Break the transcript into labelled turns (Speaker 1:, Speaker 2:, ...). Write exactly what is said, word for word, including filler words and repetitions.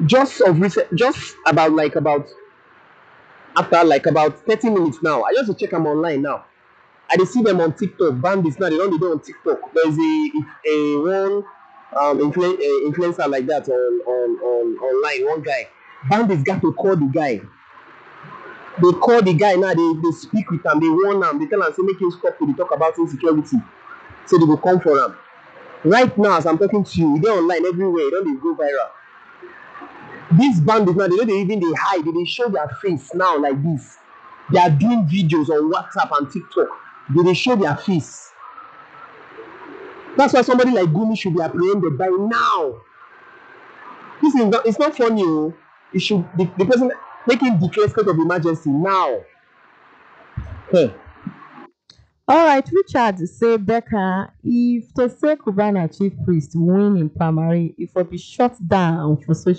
Speaker 1: Just of recent, just about like about after like about thirty minutes now. I just dey check them online now. I dey see them on TikTok. Bandits now they don't dey on TikTok. There's a a one um influ- uh, influencer like that on on on online. One guy, bandits got to call the guy. They call the guy now. They they speak with him. They warn him. They tell him say make him stop to dey talk about insecurity. So they go come for him. Right now as I'm talking to you, e dey online everywhere. E don dey go viral. These bandits now they no dey even dey hide. They dey show their face now like this. They are doing videos on WhatsApp and TikTok. They dey show their face. That's why somebody like Gumi should be apprehended by now. This is not, it's not funny. Oh. It should the, the person making declare state of emergency now. Hey.
Speaker 2: All right, Richard say Becca, if to say Cubana chief priest win in primary, it will be shut down for social